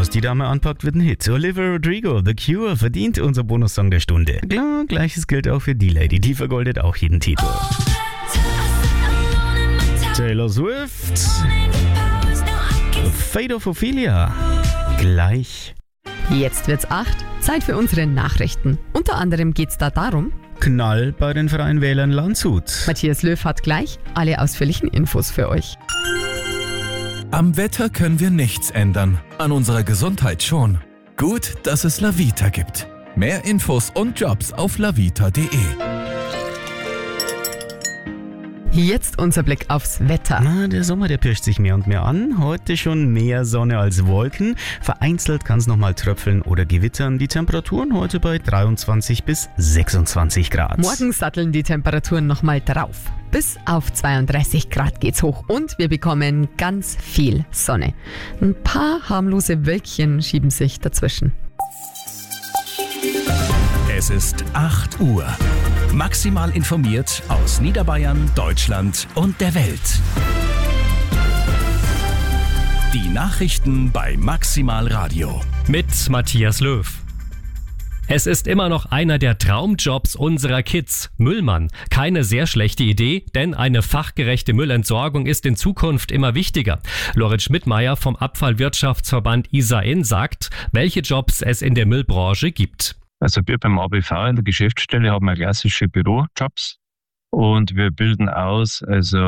Was die Dame anpackt, wird ein Hit. Olivia Rodrigo, The Cure, verdient unser Bonussong der Stunde. Klar, Gleiches gilt auch für die Lady. Die vergoldet auch jeden Titel. Taylor Swift, Fate of Ophelia. Gleich. Jetzt wird's 8. Zeit für unsere Nachrichten. Unter anderem geht's da darum: Knall bei den Freien Wählern Landshut. Matthias Löw hat gleich alle ausführlichen Infos für euch. Am Wetter können wir nichts ändern, an unserer Gesundheit schon. Gut, dass es Lavita gibt. Mehr Infos und Jobs auf lavita.de. Jetzt unser Blick aufs Wetter. Der Sommer, der pirscht sich mehr und mehr an. Heute schon mehr Sonne als Wolken. Vereinzelt kann es nochmal tröpfeln oder gewittern. Die Temperaturen heute bei 23 bis 26 Grad. Morgen satteln die Temperaturen nochmal drauf. Bis auf 32 Grad geht's hoch und wir bekommen ganz viel Sonne. Ein paar harmlose Wölkchen schieben sich dazwischen. Es ist 8 Uhr. Maximal informiert aus Niederbayern, Deutschland und der Welt. Die Nachrichten bei Maximal Radio. Mit Matthias Löw. Es ist immer noch einer der Traumjobs unserer Kids, Müllmann. Keine sehr schlechte Idee, denn eine fachgerechte Müllentsorgung ist in Zukunft immer wichtiger. Lorit Schmidtmeier vom Abfallwirtschaftsverband ISAIN sagt, welche Jobs es in der Müllbranche gibt. Also wir beim ABV in der Geschäftsstelle haben klassische Bürojobs und wir bilden aus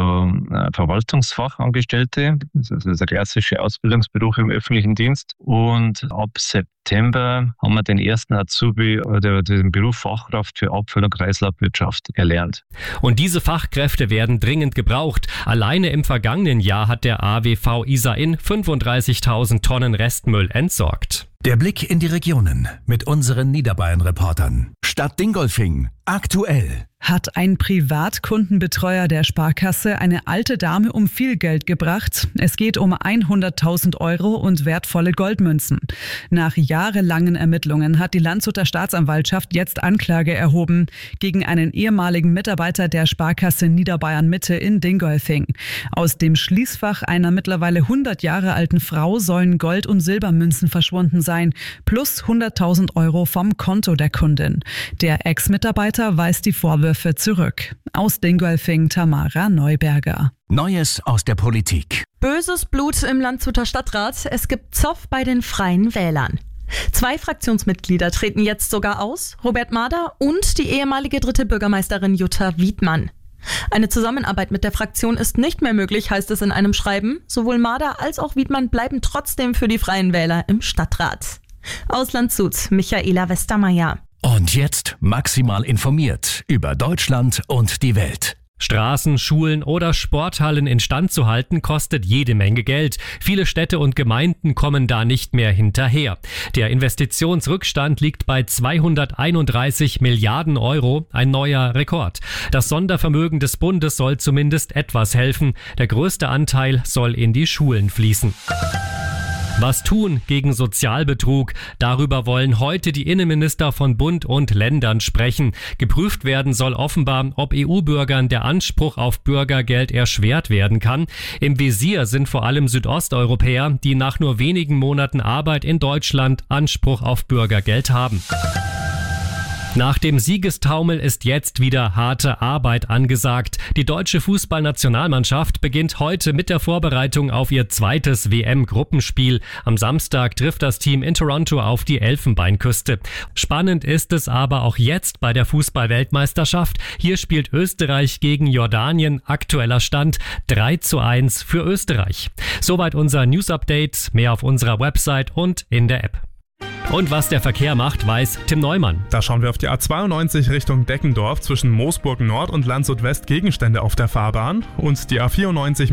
Verwaltungsfachangestellte. Das ist ein klassischer Ausbildungsberuf im öffentlichen Dienst. Und ab September haben wir den ersten Azubi oder den Beruf Fachkraft für Abfall- und Kreislaufwirtschaft erlernt. Und diese Fachkräfte werden dringend gebraucht. Alleine im vergangenen Jahr hat der AWV ISAIN 35.000 Tonnen Restmüll entsorgt. Der Blick in die Regionen mit unseren Niederbayern-Reportern. Stadt Dingolfing, aktuell. Hat ein Privatkundenbetreuer der Sparkasse eine alte Dame um viel Geld gebracht. Es geht um 100.000 Euro und wertvolle Goldmünzen. Nach jahrelangen Ermittlungen hat die Landshuter Staatsanwaltschaft jetzt Anklage erhoben gegen einen ehemaligen Mitarbeiter der Sparkasse Niederbayern Mitte in Dingolfing. Aus dem Schließfach einer mittlerweile 100 Jahre alten Frau sollen Gold- und Silbermünzen verschwunden sein, plus 100.000 Euro vom Konto der Kundin. Der Ex-Mitarbeiter weist die Vorwürfe zurück. Aus Dingolfing, Tamara Neuberger. Neues aus der Politik. Böses Blut im Landshuter Stadtrat. Es gibt Zoff bei den Freien Wählern. 2 Fraktionsmitglieder treten jetzt sogar aus, Robert Mader und die ehemalige 3. Bürgermeisterin Jutta Wiedmann. Eine Zusammenarbeit mit der Fraktion ist nicht mehr möglich, heißt es in einem Schreiben. Sowohl Mader als auch Wiedmann bleiben trotzdem für die Freien Wähler im Stadtrat. Aus Landshut, Michaela Westermeier. Und jetzt maximal informiert über Deutschland und die Welt. Straßen, Schulen oder Sporthallen instand zu halten, kostet jede Menge Geld. Viele Städte und Gemeinden kommen da nicht mehr hinterher. Der Investitionsrückstand liegt bei 231 Milliarden Euro, ein neuer Rekord. Das Sondervermögen des Bundes soll zumindest etwas helfen. Der größte Anteil soll in die Schulen fließen. Was tun gegen Sozialbetrug? Darüber wollen heute die Innenminister von Bund und Ländern sprechen. Geprüft werden soll offenbar, ob EU-Bürgern der Anspruch auf Bürgergeld erschwert werden kann. Im Visier sind vor allem Südosteuropäer, die nach nur wenigen Monaten Arbeit in Deutschland Anspruch auf Bürgergeld haben. Nach dem Siegestaumel ist jetzt wieder harte Arbeit angesagt. Die deutsche Fußballnationalmannschaft beginnt heute mit der Vorbereitung auf ihr zweites WM-Gruppenspiel. Am Samstag trifft das Team in Toronto auf die Elfenbeinküste. Spannend ist es aber auch jetzt bei der Fußball-Weltmeisterschaft. Hier spielt Österreich gegen Jordanien. Aktueller Stand 3:1 für Österreich. Soweit unser News-Update. Mehr auf unserer Website und in der App. Und was der Verkehr macht, weiß Tim Neumann. Da schauen wir auf die A92 Richtung Deckendorf zwischen Moosburg Nord und Landshut West Gegenstände auf der Fahrbahn und die A94